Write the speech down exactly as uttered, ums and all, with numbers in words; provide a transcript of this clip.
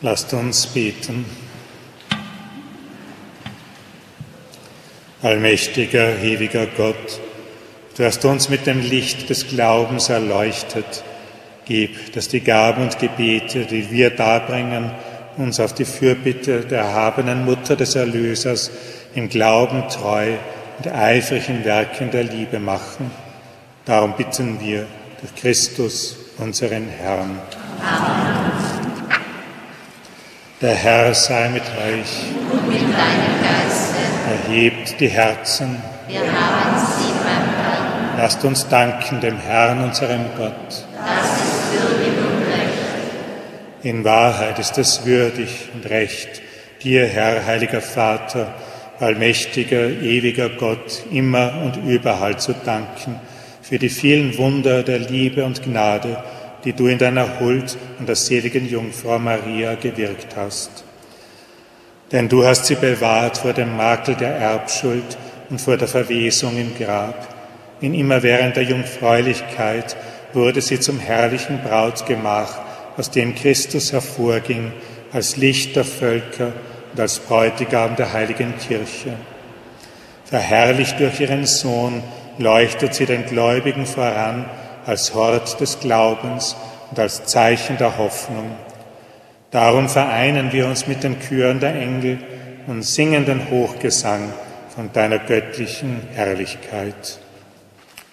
Lasst uns beten. Allmächtiger, ewiger Gott, du hast uns mit dem Licht des Glaubens erleuchtet. Gib, dass die Gaben und Gebete, die wir darbringen, uns auf die Fürbitte der erhabenen Mutter des Erlösers im Glauben treu und eifrig in Werken der Liebe machen. Darum bitten wir durch Christus, unseren Herrn. Amen. Der Herr sei mit euch. Und mit deinem Geiste. Erhebt die Herzen. Wir haben sie beim Herrn. Lasst uns danken dem Herrn, unserem Gott. Das ist würdig und recht. In Wahrheit ist es würdig und recht, dir, Herr, heiliger Vater, allmächtiger, ewiger Gott, immer und überall zu danken für die vielen Wunder der Liebe und Gnade, die du in deiner Huld und der seligen Jungfrau Maria gewirkt hast. Denn du hast sie bewahrt vor dem Makel der Erbschuld und vor der Verwesung im Grab. In immerwährender Jungfräulichkeit wurde sie zum herrlichen Brautgemach, aus dem Christus hervorging, als Licht der Völker und als Bräutigam der heiligen Kirche. Verherrlicht durch ihren Sohn leuchtet sie den Gläubigen voran, als Hort des Glaubens und als Zeichen der Hoffnung. Darum vereinen wir uns mit den Chören der Engel und singen den Hochgesang von deiner göttlichen Herrlichkeit.